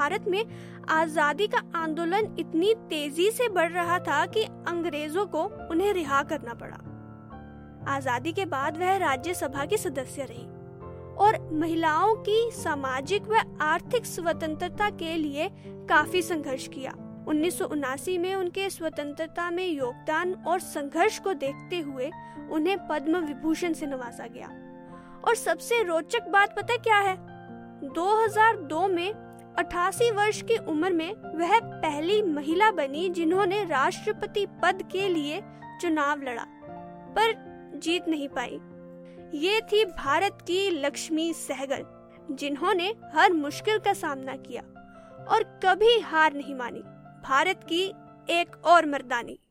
भारत में आजादी का आंदोलन इतनी तेजी से बढ़ रहा था कि अंग्रेजों को उन्हें रिहा करना पड़ा। आजादी के बाद वह राज्यसभा की सदस्य रही और महिलाओं की सामाजिक व आर्थिक स्वतंत्रता के लिए काफी संघर्ष किया। 1979 में उनके स्वतंत्रता में योगदान और संघर्ष को देखते हुए उन्हें पद्म विभूषण से नवाजा गया। और सबसे रोचक बात पता क्या है? 2002 में 88 वर्ष की उम्र में वह पहली महिला बनी जिन्होंने राष्ट्रपति पद के लिए चुनाव लड़ा, पर जीत नहीं पाई। ये थी भारत की लक्ष्मी सहगल, जिन्होंने हर मुश्किल का सामना किया और कभी हार नहीं मानी। भारत की एक और मर्दानी।